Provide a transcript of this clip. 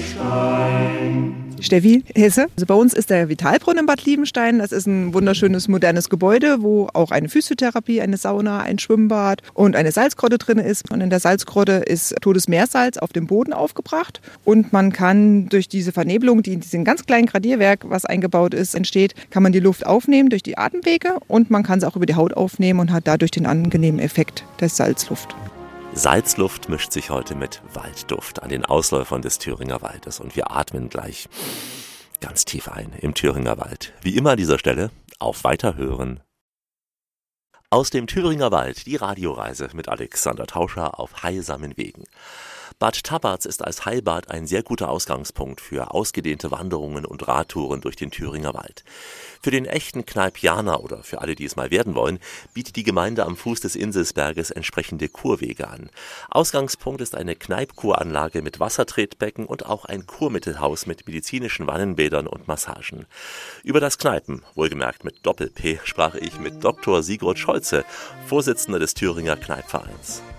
Steffi Hesse. Also bei uns ist der Vitalbrunnen in Bad Liebenstein. Das ist ein wunderschönes, modernes Gebäude, wo auch eine Physiotherapie, eine Sauna, ein Schwimmbad und eine Salzgrotte drin ist. Und in der Salzgrotte ist totes Meersalz auf dem Boden aufgebracht. Und man kann durch diese Vernebelung, die in diesem ganz kleinen Gradierwerk, was eingebaut ist, entsteht, kann man die Luft aufnehmen durch die Atemwege und man kann sie auch über die Haut aufnehmen und hat dadurch den angenehmen Effekt der Salzluft. Salzluft mischt sich heute mit Waldduft an den Ausläufern des Thüringer Waldes und wir atmen gleich ganz tief ein im Thüringer Wald. Wie immer an dieser Stelle auf Weiterhören. Aus dem Thüringer Wald die Radioreise mit Alexander Tauscher auf heilsamen Wegen. Bad Tabarz ist als Heilbad ein sehr guter Ausgangspunkt für ausgedehnte Wanderungen und Radtouren durch den Thüringer Wald. Für den echten Kneipianer oder für alle, die es mal werden wollen, bietet die Gemeinde am Fuß des Inselsberges entsprechende Kurwege an. Ausgangspunkt ist eine Kneipkuranlage mit Wassertretbecken und auch ein Kurmittelhaus mit medizinischen Wannenbädern und Massagen. Über das Kneipen, wohlgemerkt mit Doppel-P, sprach ich mit Dr. Sigurd Scholze, Vorsitzender des Thüringer Kneipvereins.